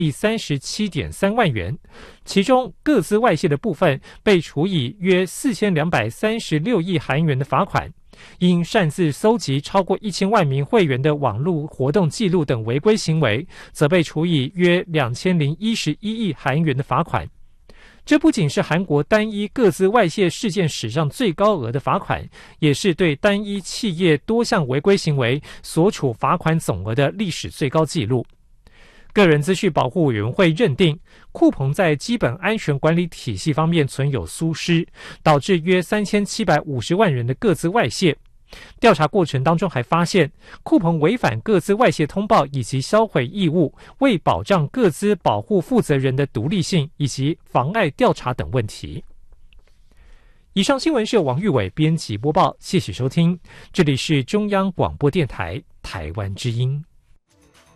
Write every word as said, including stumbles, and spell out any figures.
三十七点三万元，其中个资外泄的部分被处以约四千两百三十六亿韩元的罚款，因擅自搜集超过一千万名会员的网络活动记录等违规行为，则被处以约两千零一十一亿韩元的罚款。这不仅是韩国单一个资外泄事件史上最高额的罚款，也是对单一企业多项违规行为所处罚款总额的历史最高纪录。个人资讯保护委员会认定，酷澎在基本安全管理体系方面存有疏失，导致约三千七百五十万人的个资外泄。调查过程当中还发现，酷澎违反个资外泄通报以及销毁义务，未保障个资保护负责人的独立性，以及妨碍调查等问题。以上新闻是由王玉伟编辑播报，谢谢收听，这里是中央广播电台台湾之音。